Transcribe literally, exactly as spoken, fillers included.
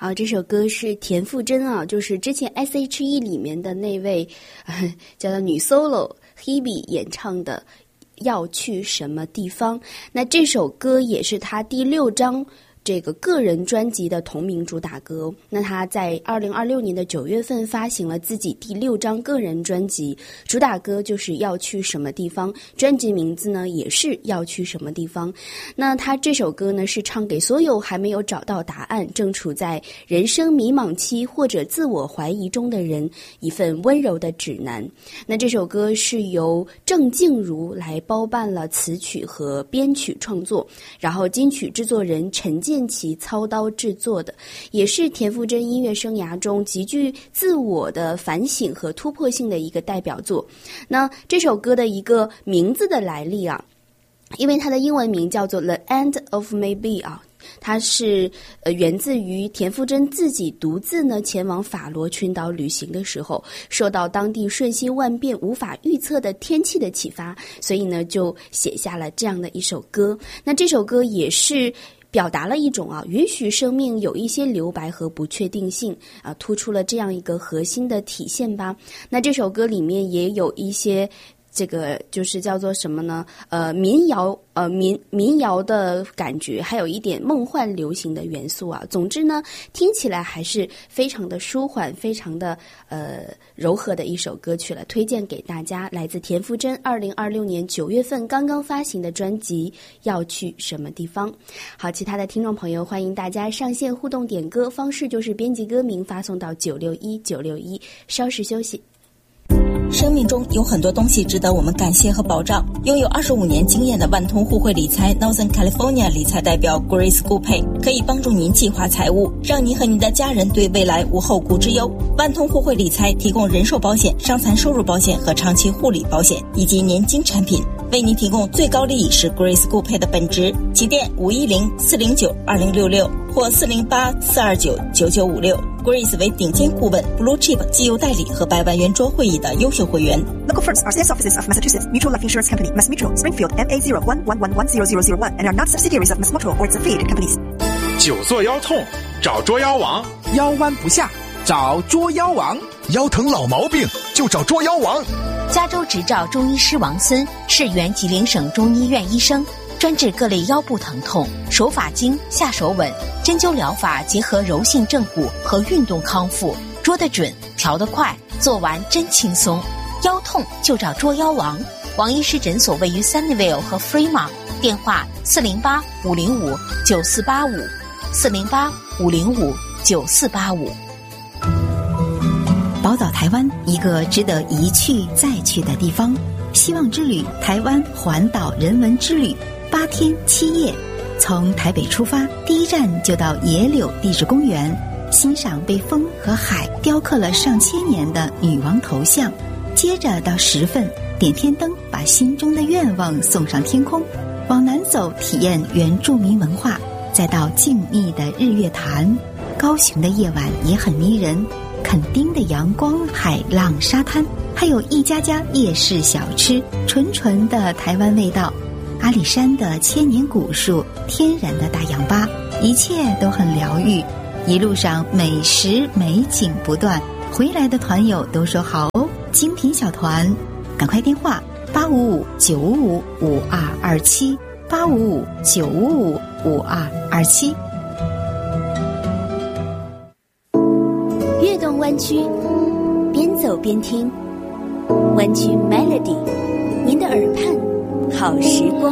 啊，这首歌是田馥甄啊，就是之前 S H E 里面的那位、呃、叫做女 solo Hebe 演唱的要去什么地方。那这首歌也是她第六张这个个人专辑的同名主打歌。那他在二零二六年的九月份发行了自己第六张个人专辑，主打歌就是要去什么地方，专辑名字呢也是要去什么地方。那他这首歌呢是唱给所有还没有找到答案，正处在人生迷茫期或者自我怀疑中的人一份温柔的指南。那这首歌是由郑静茹来包办了词曲和编曲创作，然后金曲制作人陈建奇操刀制作的，也是田馥甄音乐生涯中极具自我的反省和突破性的一个代表作。那这首歌的一个名字的来历啊，因为它的英文名叫做 The End of Maybe 啊，它是呃源自于田馥甄自己独自呢前往法罗群岛旅行的时候，受到当地瞬息万变无法预测的天气的启发，所以呢就写下了这样的一首歌。那这首歌也是表达了一种啊，允许生命有一些留白和不确定性啊，突出了这样一个核心的体现吧。那这首歌里面也有一些这个就是叫做什么呢？呃，民谣呃民民谣的感觉，还有一点梦幻流行的元素啊。总之呢，听起来还是非常的舒缓，非常的呃柔和的一首歌曲了，推荐给大家。来自田馥甄二零二六年九月份刚刚发行的专辑《要去什么地方》。好，其他的听众朋友，欢迎大家上线互动点歌，方式就是编辑歌名发送到九六一九六一。稍事休息。 生命中有很多东西值得我们感谢和保障。拥有二十五年经验的万通互惠理财 Northern California 理财代表 Grace 顾佩可以帮助您计划财务，让您和您的家人对未来无后顾之忧。万通互惠理财提供人寿保险、伤残收入保险和长期护理保险以及年金产品，为您提供最高利益是 Grace 顾佩的本职。起电五一零四零九二零六六或四零八四二九九九五六。Grace 为顶尖顾问 Blue Chip 绩优代理和百万圆桌会议的优秀会员。 Local firms are sales offices of Massachusetts Mutual Life Insurance Company, Mass Mutual, Springfield, M A zero one one one one zero zero zero one and are not subsidiaries of Mass Mutual or its affiliated companies. 久坐腰痛找捉妖王， 腰弯不下找捉妖王， 腰疼老毛病就找捉妖王。 加州执照中医师王森是原吉林省中医院医生，专治各类腰部疼痛，手法精，下手稳，针灸疗法结合柔性正骨和运动康复，捉得准，调得快，做完真轻松。腰痛就找捉妖王。王医师诊所位于 Sunnyvale 和 Fremont， 电话四零八五零五九四八五 四零八五零五九四八五。 宝岛台湾，一个值得一去再去的地方。希望之旅台湾环岛人文之旅，八天七夜，从台北出发，第一站就到野柳地质公园，欣赏被风和海雕刻了上千年的女王头像，接着到十份点天灯，把心中的愿望送上天空，往南走体验原住民文化，再到静谧的日月潭。高雄的夜晚也很迷人，垦丁的阳光、海浪、沙滩，还有一家家夜市小吃，纯纯的台湾味道。阿里山的千年古树，天然的大氧吧，一切都很疗愈。一路上美食美景不断，回来的团友都说好哦，精品小团，赶快电话八五五九五五五二二七八五五九五五五二二七。 跃动湾区，边走边听，湾区 Melody， 您的耳畔好时光。